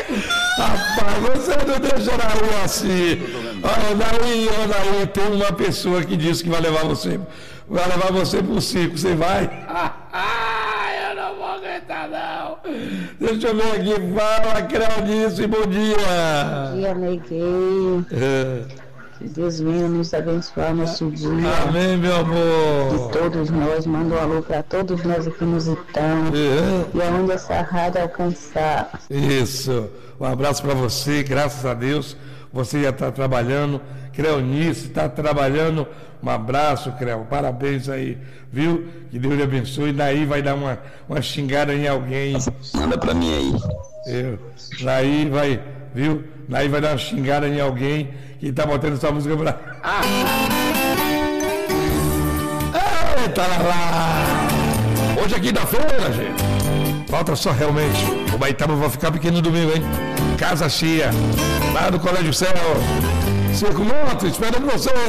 Rapaz, você não deixa na rua assim. Olha, Naí, tem uma pessoa que disse que vai levar você pro circo. Você vai? Eu não vou aguentar, não. Deixa eu ver aqui. Fala, Creonice, bom dia. Bom dia, Neguinho. Que Deus venha nos abençoar nosso dia. Amém, meu amor. De todos nós, manda um alô para todos nós aqui no Zitão. E aonde essa rádio alcançar. Isso. Um abraço para você, graças a Deus. Você já está trabalhando. Creonice está trabalhando. Um abraço, Creu. Parabéns aí, viu? Que Deus lhe abençoe. Daí vai dar uma xingada em alguém. Manda para mim aí. Daí vai, viu? Daí vai dar uma xingada em alguém que tá botando essa música pra... Eita lá! Hoje é quinta-feira, gente. Falta só realmente. O Baitaba vai ficar pequeno no domingo, hein? Casa cheia. Lá do Colégio Céu. Circo Moto, esperando você.